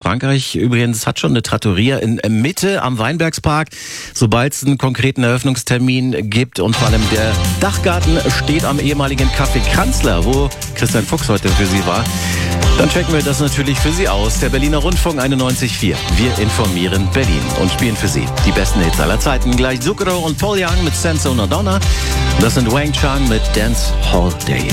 Frankreich übrigens hat schon eine Trattoria in Mitte am Weinbergspark, sobald es einen konkreten Eröffnungstermin gibt. Und vor allem der Dachgarten steht am ehemaligen Café Kanzler, wo Christian Fuchs heute für Sie war. Dann checken wir das natürlich für Sie aus. Der Berliner Rundfunk 91.4. Wir informieren Berlin und spielen für Sie die besten Hits aller Zeiten. Gleich Zucchero und Paul Young mit Sense Una Donna. Das sind Wang Chang mit Dance Hall Days.